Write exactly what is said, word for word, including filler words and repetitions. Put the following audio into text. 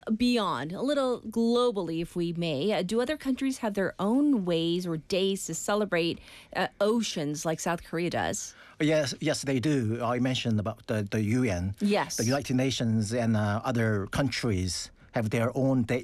beyond, a little globally, if we may, uh, do other countries have their own ways or days to celebrate uh, oceans like South Korea does? Yes, yes, they do. I mentioned about the, the U N. Yes. The United Nations and uh, other countries have their own day,